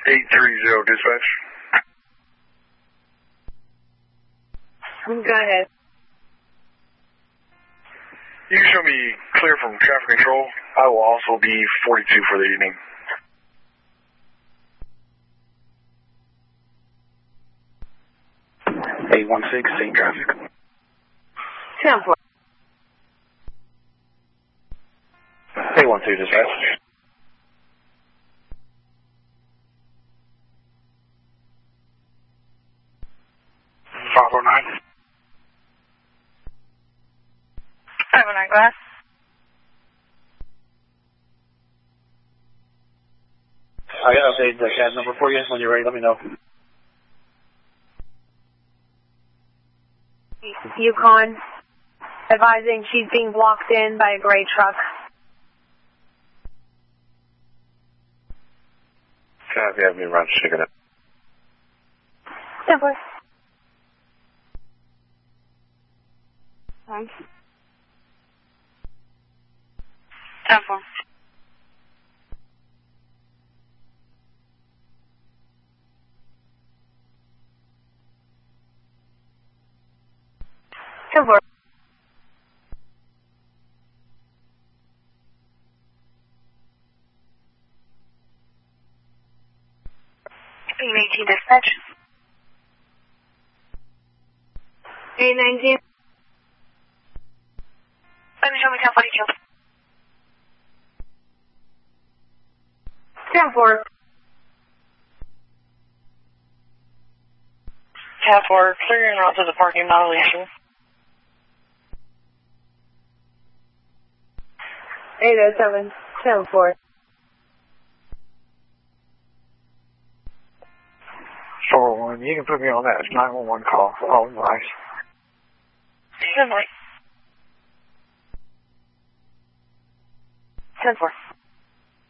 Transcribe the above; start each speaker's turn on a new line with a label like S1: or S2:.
S1: 830 dispatch.
S2: Go ahead.
S1: You can show me clear from traffic control. I will also be 42 for the evening. 816, same traffic.
S2: 10-4.
S1: 812 dispatch. $509.
S2: 509, go ahead.
S1: I got to update the CAD number for you. When you're ready, let me know.
S2: Yukon, advising she's being blocked in by a gray truck.
S1: Copy, have me run, shaking it.
S2: 10-4. Thanks. 10-4. Let me 18 dispatch. 819. Let me show me 1042. 10-4. 10-4, clearing route to the parking, not a issue. 807, 10-4.
S1: 401, you can put me on that. It's 911 call for all advice.
S2: 10-4. 10-4.